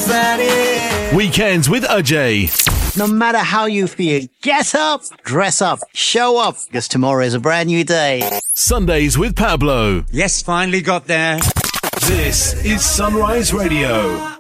Weekends with Ajay. No matter how you feel, get up, dress up, show up, because tomorrow is a brand new day. Sundays with Pablo. Yes, finally got there. This is Sunrise Radio.